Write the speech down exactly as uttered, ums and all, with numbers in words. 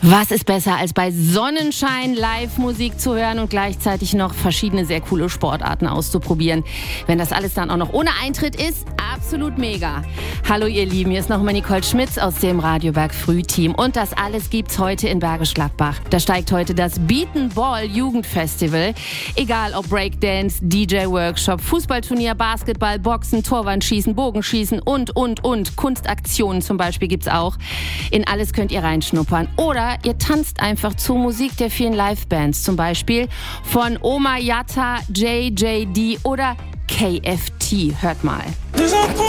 Was ist besser, als bei Sonnenschein Live-Musik zu hören und gleichzeitig noch verschiedene sehr coole Sportarten auszuprobieren? Wenn das alles dann auch noch ohne Eintritt ist, absolut mega. Hallo ihr Lieben, hier ist nochmal Nicole Schmitz aus dem Radioberg Frühteam. Und das alles gibt's heute in Bergisch Gladbach. Da steigt heute das Beaten Ball Jugendfestival. Egal ob Breakdance, D J-Workshop, Fußballturnier, Basketball, Boxen, Torwandschießen, Bogenschießen und, und, und. Kunstaktionen zum Beispiel gibt's auch. In alles könnt ihr reinschnuppern. Oder ihr tanzt einfach zur Musik der vielen Livebands. Zum Beispiel von Oma Yatta, J J D oder K F T. Hört mal.